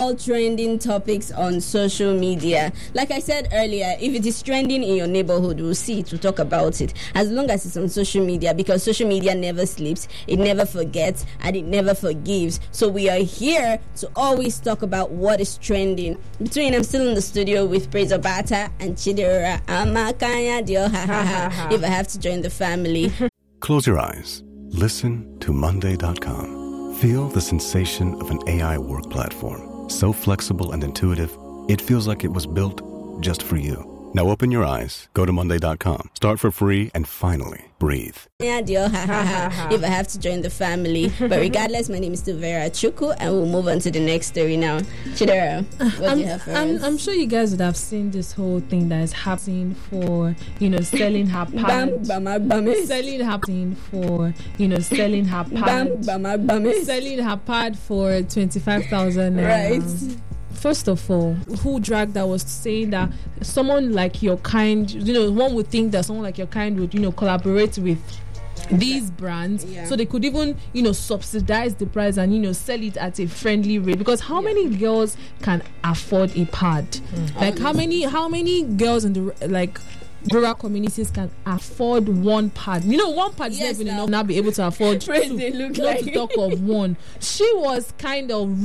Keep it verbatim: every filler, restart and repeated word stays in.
all trending topics on social media. Like I said earlier, if it is trending in your neighborhood, we'll see it, we'll talk about it. As long as it's on social media, because social media never sleeps, it never forgets, and it never forgives. So we are here to always talk about what is trending. Between, I'm still in the studio with Praise Obata and Chidera Amakanya Dio. If I have to join the family. Close your eyes. Listen to Monday dot com. Feel the sensation of an A I work platform. So flexible and intuitive, it feels like it was built just for you. Now open your eyes, go to Monday dot com, start for free, and finally, breathe. If I have to join the family. But regardless, my name is still Vera Chuku, and we'll move on to the next story now. Chidera, what I'm, do you have for I'm, us? I'm sure you guys would have seen this whole thing that is happening for, you know, selling her pad. Bam, bam, bam, selling her thing for, you know, selling her pad. Bam, bam, bam, selling her pad for twenty-five thousand. Right. First of all, who dragged that was saying that someone like your kind, you know, one would think that someone like your kind would, you know, collaborate with these brands, yeah. So they could even, you know, subsidize the price and, you know, sell it at a friendly rate. Because how yeah. many girls can afford a pad? Mm. Like how many, how many girls in the like rural communities can afford one pad? You know, one pad is yes, not even enough now be able to afford two. They look not like. To talk of one. She was kind of